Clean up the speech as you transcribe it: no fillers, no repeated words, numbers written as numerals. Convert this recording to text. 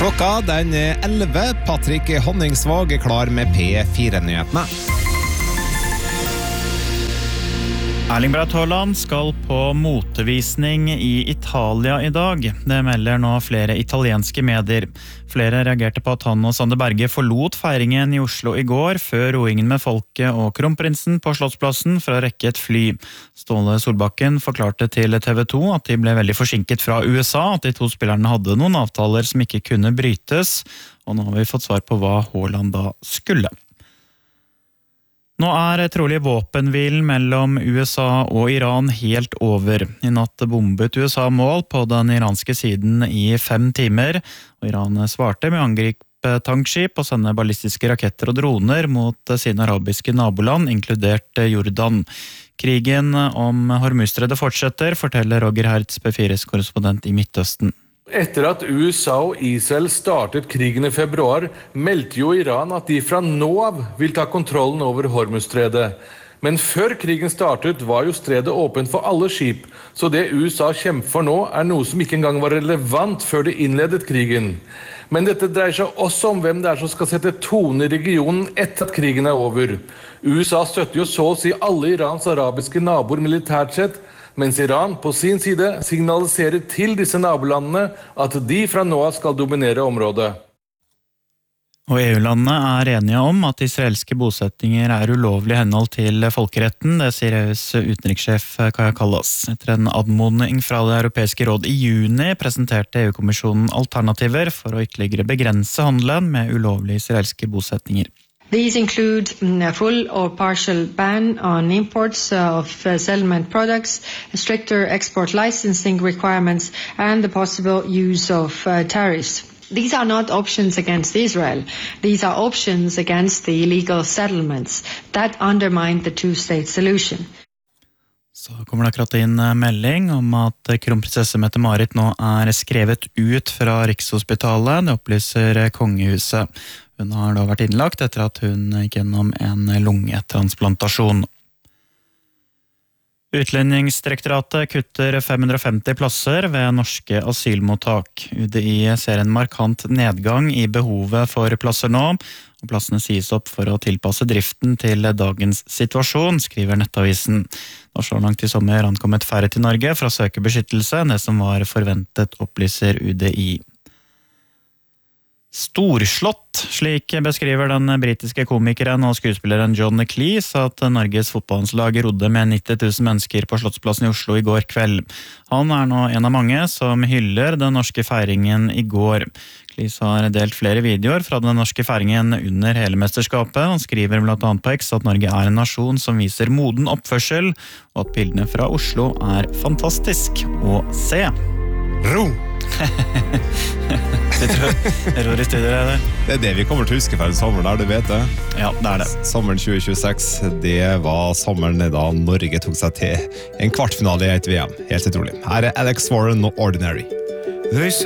Klokka den 11. Patrick Honningsvåg klar med P4-nyhetene. Erling Braut Haaland skal på motevisning i Italia i dag. Det melder nå flere italienske medier. Flere reagerte på at han og Sander Berge forlot feiringen i Oslo i går, før roingen med folket og kronprinsen på Slottsplassen for å rekke et fly. Ståle Solbakken forklarte til TV 2 at de ble veldig forsinket fra USA, at de to spillerne hadde noen avtaler som ikke kunne brytes, og nå har vi fått svar på hva Haaland da skulle. Nå trolig våpenhvilen mellom USA og Iran helt over. I natt bombet USA mål på den iranske siden i 5 timer, og Iran svarte med å angripe tankskip og sende ballistiske raketter og droner mot sine arabiske naboland, inkludert Jordan. Krigen om Hormuzstredet fortsetter, forteller Roger Hertz, P4s korrespondent i Midtøsten. Etter at USA og Israel startet krigen i februar, meldte jo Iran at de fra nå av vil ta kontrollen over Hormuzstredet. Men før krigen startet var jo stredet åpent for alle skip, så det USA kjemper for nå noe som ikke engang var relevant før de innledet krigen. Men dette dreier seg også om hvem det som skal sette tonen i regionen etter at krigen over. USA støtter jo så å si alle Irans arabiske naboer militært sett, mens Iran på sin side signaliserer til disse nabolandene at de fra nå av skal dominere området. Og EU-landene enige om at israelske bosettinger ulovlig i henhold til folkeretten, det sier EUs utenrikssjef Kaja Kallas. Etter en anmodning fra det europeiske råd i juni presenterte EU-kommisjonen alternativer for å ytterligere begrense handelen med ulovlige israelske bosettinger. These include a full or partial ban on imports of settlement products, stricter export licensing requirements, and the possible use of tariffs. These are not options against Israel. These are options against the illegal settlements that undermine the two-state solution. Så kommer det akkurat inn melding om at kronprinsesse Mette-Marit nå skrevet ut fra Rikshospitalet, det opplyser kongehuset. Hun har da vært innlagt etter at hun gikk gjennom en lungetransplantasjon. Utlendingsdirektoratet kutter 550 plasser ved norske asylmottak. UDI ser en markant nedgang i behovet for plasser nå, og plassene sies opp for å tilpasse driften til dagens situasjon, skriver Nettavisen. Det har så langt i sommer ankommet færre til Norge fra søkebeskyttelse enn det som var forventet, opplyser UDI. Storslått, slik beskriver den britiske komikeren og skuespilleren John Cleese at Norges fotballandslag rodde med 90 000 mennesker på Slottsplassen i Oslo i går kveld. Han nå en av mange som hyller den norske feiringen i går. Cleese har delt flere videoer fra den norske feiringen under hele mesterskapet. Han skriver blant annet på X at Norge en nasjon som viser moden oppførsel, og at bildene fra Oslo fantastisk å se. Ro! Ror i studiet der. Det det vi kommer til å huske fra en sommer der, du vet det. Ja, det det. Sommeren 2026, det var sommeren da Norge tok seg til en kvartfinale i et VM. Helt utrolig. Her Alex Warren og Ordinary.